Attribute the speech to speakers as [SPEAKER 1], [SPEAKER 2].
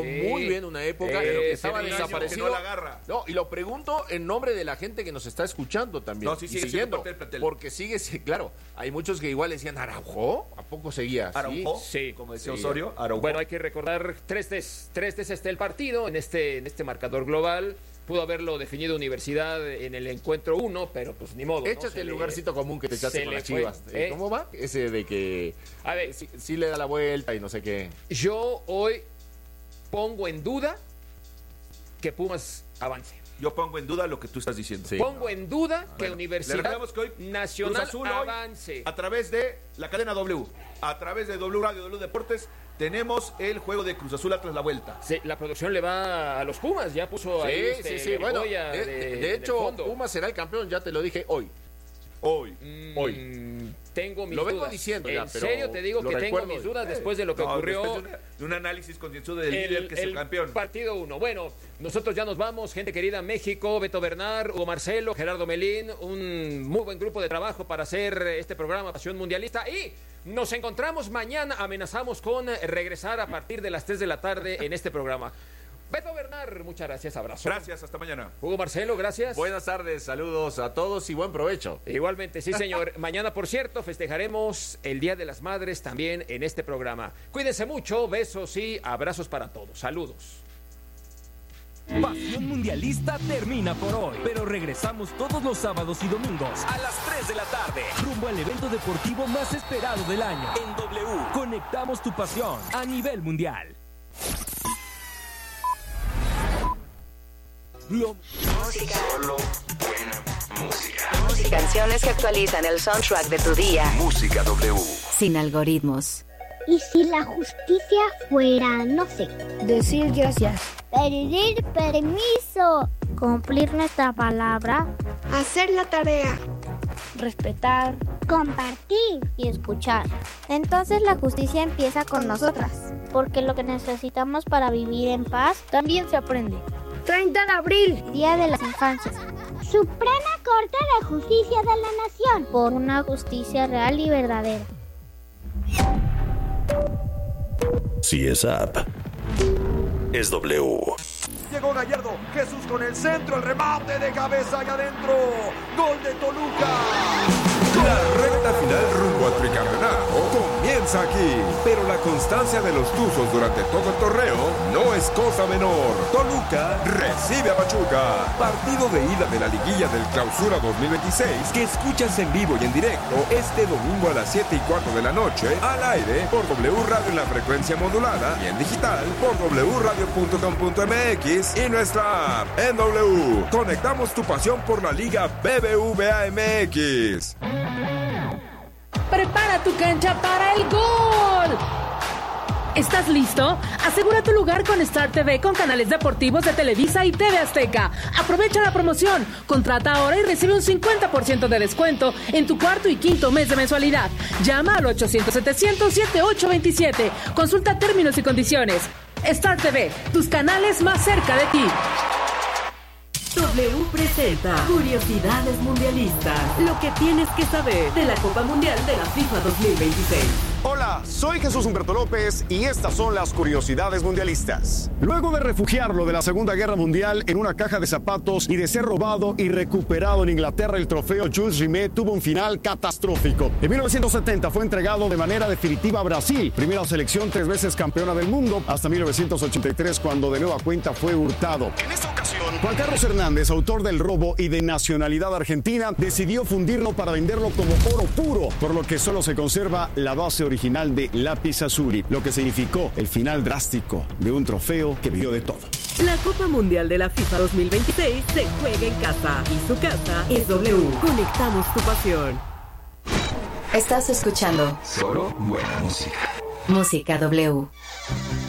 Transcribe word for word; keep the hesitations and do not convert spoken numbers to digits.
[SPEAKER 1] jugó sí. muy bien una época,
[SPEAKER 2] eh,
[SPEAKER 1] que estaba desaparecido.
[SPEAKER 2] Que no la agarra.
[SPEAKER 1] No, y lo pregunto en nombre de la gente que nos está escuchando también.
[SPEAKER 2] No, sí, sigue
[SPEAKER 1] siguiendo,
[SPEAKER 2] parte del plantel.
[SPEAKER 1] porque sigue, sí, claro, hay muchos que igual decían, ¿Araujo? ¿A poco seguía?
[SPEAKER 2] ¿Araujo?
[SPEAKER 3] Sí.
[SPEAKER 2] Como decía
[SPEAKER 1] sí.
[SPEAKER 2] Osorio, Araujo.
[SPEAKER 3] Bueno, hay que recordar tres des, tres des este el partido en este, en este marcador global. Pudo haberlo definido Universidad en el encuentro uno, pero pues ni modo.
[SPEAKER 1] Échate
[SPEAKER 3] ¿no?
[SPEAKER 1] el
[SPEAKER 3] le,
[SPEAKER 1] lugarcito común que te echaste con las
[SPEAKER 3] fue,
[SPEAKER 1] Chivas.
[SPEAKER 3] ¿eh?
[SPEAKER 1] ¿Cómo va? Ese de que
[SPEAKER 3] a ver,
[SPEAKER 1] sí, sí le da la vuelta y no sé qué.
[SPEAKER 3] Yo hoy pongo en duda que Pumas avance.
[SPEAKER 2] Yo pongo en duda lo que tú estás diciendo.
[SPEAKER 3] Sí. Pongo en duda que
[SPEAKER 2] bueno,
[SPEAKER 3] Universidad
[SPEAKER 2] que hoy
[SPEAKER 3] Nacional
[SPEAKER 2] Cruz Azul
[SPEAKER 3] avance.
[SPEAKER 2] Hoy, a través de la cadena W, a través de W Radio, W Deportes, tenemos el juego de Cruz Azul tras la vuelta.
[SPEAKER 3] Sí, la producción le va a los Pumas, ya puso
[SPEAKER 1] sí,
[SPEAKER 3] ahí este,
[SPEAKER 1] sí, sí, bueno, de,
[SPEAKER 3] de,
[SPEAKER 1] de, de hecho Pumas será el campeón, ya te lo dije hoy.
[SPEAKER 2] Hoy,
[SPEAKER 3] mm,
[SPEAKER 2] hoy.
[SPEAKER 3] Tengo mis
[SPEAKER 1] lo vengo
[SPEAKER 3] dudas.
[SPEAKER 1] diciendo
[SPEAKER 3] en
[SPEAKER 1] ya, pero
[SPEAKER 3] serio te digo que tengo mis
[SPEAKER 1] hoy.
[SPEAKER 3] dudas después de lo que
[SPEAKER 2] no,
[SPEAKER 3] ocurrió.
[SPEAKER 2] De, una, de un análisis concienzudo del
[SPEAKER 3] el,
[SPEAKER 2] líder que es el, el campeón.
[SPEAKER 3] Partido uno. Bueno, nosotros ya nos vamos, gente querida, México, Beto Bernard, Hugo Marcelo, Gerardo Melín, un muy buen grupo de trabajo para hacer este programa Pasión Mundialista y nos encontramos mañana, amenazamos con regresar a partir de las tres de la tarde en este programa. Beto Bernard, muchas gracias, abrazo.
[SPEAKER 2] Gracias, hasta mañana.
[SPEAKER 3] Hugo Marcelo, gracias.
[SPEAKER 1] Buenas tardes, saludos a todos y buen provecho.
[SPEAKER 3] Igualmente, sí señor. Mañana, por cierto, festejaremos el Día de las Madres también en este programa. Cuídense mucho, besos y abrazos para todos. Saludos.
[SPEAKER 4] Pasión Mundialista termina por hoy, pero regresamos todos los sábados y domingos a las tres de la tarde, rumbo al evento deportivo más esperado del año. En W, conectamos tu pasión a nivel mundial. Lo...
[SPEAKER 5] Música. Solo buena música. Canciones que actualizan el soundtrack de tu día.
[SPEAKER 6] Música W.
[SPEAKER 7] Sin algoritmos.
[SPEAKER 8] ¿Y si la justicia fuera, no sé,
[SPEAKER 9] decir gracias,
[SPEAKER 8] pedir permiso,
[SPEAKER 9] cumplir nuestra palabra,
[SPEAKER 10] hacer la tarea,
[SPEAKER 9] respetar,
[SPEAKER 8] compartir
[SPEAKER 9] y escuchar? Entonces la justicia empieza con nosotras, porque lo que necesitamos para vivir en paz también se aprende.
[SPEAKER 10] treinta de abril,
[SPEAKER 9] Día de las Infancias.
[SPEAKER 8] Suprema Corte de Justicia de la Nación.
[SPEAKER 9] Por una justicia real y verdadera.
[SPEAKER 6] Si es app, es W.
[SPEAKER 11] Llegó Gallardo, Jesús con el centro, el remate de cabeza y adentro. Gol de Toluca.
[SPEAKER 12] La recta final rumbo al tricampeonato comienza aquí, pero la constancia de los Tuzos durante todo el torneo no es cosa menor. Toluca recibe a Pachuca. Partido de ida de la liguilla del Clausura dos mil veintiséis que escuchas en vivo y en directo este domingo a las siete y cuarto de la noche al aire por W Radio en la frecuencia modulada y en digital por w radio punto com punto m x y nuestra app en W. Conectamos tu pasión por la Liga B B V A M X.
[SPEAKER 13] Prepara tu cancha para el gol. ¿Estás listo? Asegura tu lugar con Star T V con canales deportivos de Televisa y T V Azteca. Aprovecha la promoción. Contrata ahora y recibe un cincuenta por ciento de descuento en tu cuarto y quinto mes de mensualidad. Llama al ochocientos setecientos setenta y ocho veintisiete. Consulta términos y condiciones. Star T V, tus canales más cerca de ti.
[SPEAKER 14] W presenta Curiosidades Mundialistas. Lo que tienes que saber de la Copa Mundial de la FIFA dos mil veintiséis.
[SPEAKER 15] Hola, soy Jesús Humberto López y estas son las Curiosidades Mundialistas. Luego de refugiarlo de la Segunda Guerra Mundial en una caja de zapatos y de ser robado y recuperado en Inglaterra, el trofeo Jules Rimet tuvo un final catastrófico. En mil novecientos setenta fue entregado de manera definitiva a Brasil, primera selección tres veces campeona del mundo, hasta mil novecientos ochenta y tres cuando de nueva cuenta fue hurtado. En esta ocasión, Juan Carlos Hernández, autor del robo y de nacionalidad argentina, decidió fundirlo para venderlo como oro puro, por lo que solo se conserva la base original de lápiz azuli, lo que significó el final drástico de un trofeo que vivió de todo.
[SPEAKER 14] La Copa Mundial de la FIFA dos mil veintiséis se juega en casa y su casa es W. Conectamos tu pasión.
[SPEAKER 7] Estás escuchando
[SPEAKER 6] Solo buena música.
[SPEAKER 7] Música W.